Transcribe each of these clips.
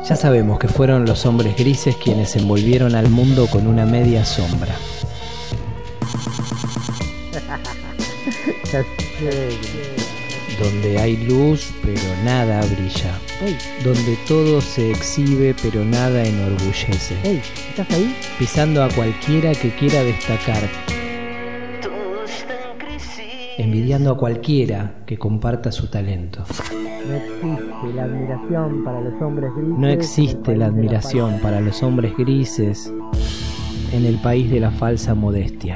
Ya sabemos que fueron los hombres grises quienes envolvieron al mundo con una media sombra. Donde hay luz, pero nada brilla. Donde todo se exhibe, pero nada enorgullece. ¿Estás ahí? Pisando a cualquiera que quiera destacar. Envidiando a cualquiera que comparta su talento. No existe la admiración para los hombres grises. No existe la admiración para los hombres grises en el país de la falsa modestia.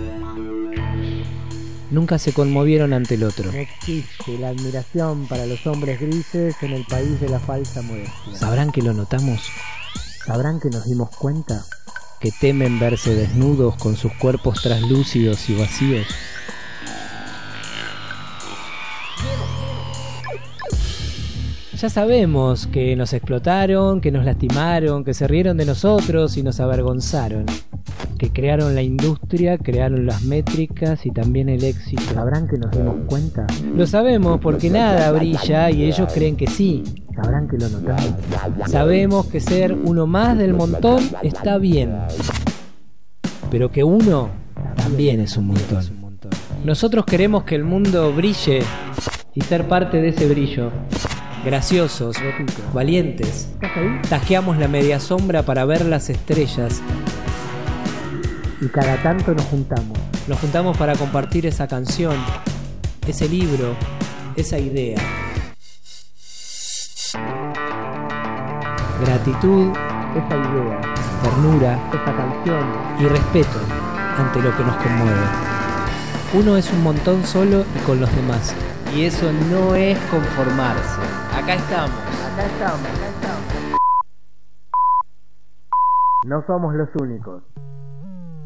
Nunca se conmovieron ante el otro. No existe la admiración para los hombres grises en el país de la falsa modestia. ¿Sabrán que lo notamos? ¿Sabrán que nos dimos cuenta? Que temen verse desnudos con sus cuerpos traslúcidos y vacíos. Ya sabemos que nos explotaron, que nos lastimaron, que se rieron de nosotros y nos avergonzaron. Que crearon la industria, crearon las métricas y también el éxito. ¿Sabrán que nos dimos cuenta? Lo sabemos porque nada brilla y ellos creen que sí. ¿Sabrán que lo notamos? Sabemos que ser uno más del montón está bien, pero que uno también es un montón. Nosotros queremos que el mundo brille y ser parte de ese brillo. Graciosos, valientes, tajeamos la media sombra para ver las estrellas. Y cada tanto nos juntamos. Nos juntamos para compartir esa canción, ese libro, esa idea. Gratitud, esa idea, ternura, esa canción y respeto ante lo que nos conmueve. Uno es un montón solo y con los demás. Y eso no es conformarse. Acá estamos. Acá estamos. No somos los únicos.